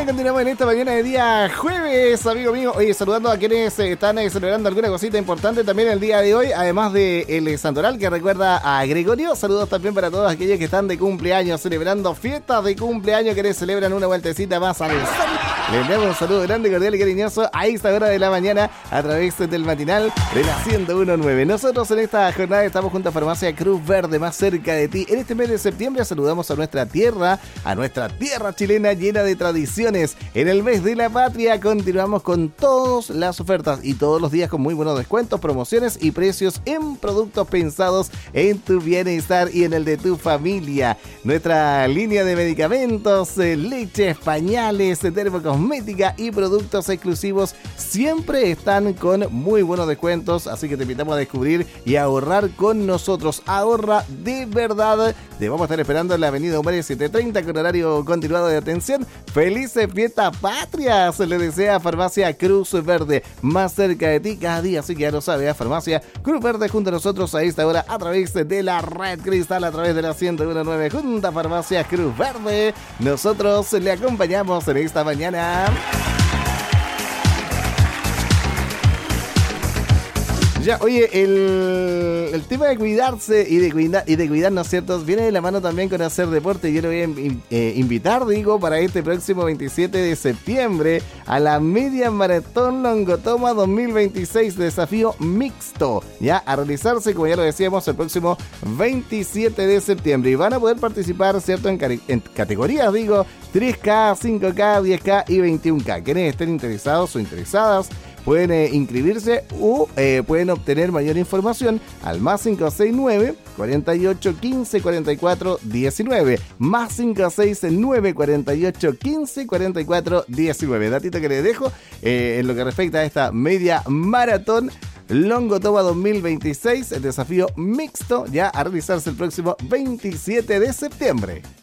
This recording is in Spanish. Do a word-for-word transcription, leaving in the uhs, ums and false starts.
continuamos en esta mañana de día jueves, amigo mío. Oye, saludando a quienes eh, están eh, celebrando alguna cosita importante también el día de hoy, además de el santoral que recuerda a Gregorio. Saludos también para todos aquellos que están de cumpleaños, celebrando fiestas de cumpleaños, que les celebran una vueltecita más al sol. Les damos un saludo grande, cordial y cariñoso a esta hora de la mañana a través del matinal de la ciento uno punto nueve. Nosotros en esta jornada estamos junto a Farmacia Cruz Verde, más cerca de ti. En este mes de septiembre saludamos a nuestra tierra, a nuestra tierra chilena llena de tradiciones. En el mes de la patria continuamos con todas las ofertas y todos los días con muy buenos descuentos, promociones y precios en productos pensados en tu bienestar y en el de tu familia. Nuestra línea de medicamentos, leches, pañales, dermocosmética y productos exclusivos siempre están con muy buenos descuentos, así que te invitamos a descubrir y a ahorrar con nosotros. Ahorra de verdad. Te vamos a estar esperando en la avenida Humare setecientos treinta con horario continuado de atención. ¡Felices fiestas patrias! Se le desea a Farmacia Cruz Verde, más cerca de ti cada día, así que ya lo sabes, a Farmacia Cruz Verde junto a nosotros a esta hora a través de la Red Cristal, a través de la ciento uno punto nueve, junto a Farmacia Cruz Verde. Nosotros le acompañamos en esta mañana. Ya, oye, el, el tema de cuidarse y de cuidar, y de cuidarnos, ¿cierto? Viene de la mano también con hacer deporte. Yo le voy a in, eh, invitar, digo, para este próximo veintisiete de septiembre a la Media Maratón Longotoma dos mil veintiséis, desafío mixto, ya, a realizarse, como ya lo decíamos, el próximo veintisiete de septiembre. Y van a poder participar, ¿cierto? En, cari- en categorías, digo, tres K, cinco K, diez K y veintiuno K. Quienes estén interesados o interesadas pueden eh, inscribirse o eh, pueden obtener mayor información al más cinco seis nueve, cuarenta y ocho, quince, cuarenta y cuatro, diecinueve, más cinco seis nueve, cuarenta y ocho, quince, cuarenta y cuatro, diecinueve. Datito que les dejo eh, en lo que respecta a esta media maratón Longotoma dos mil veintiséis, el desafío mixto, ya a realizarse el próximo veintisiete de septiembre.